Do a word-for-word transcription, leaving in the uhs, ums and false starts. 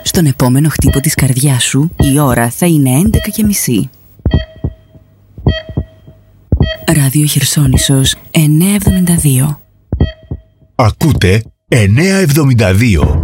Στον επόμενο χτύπο της καρδιάς σου η ώρα θα είναι έντεκα και μισή. Ράδιο Χερσόνησος εννιακόσια εβδομήντα δύο. Ακούτε εννιακόσια εβδομήντα δύο.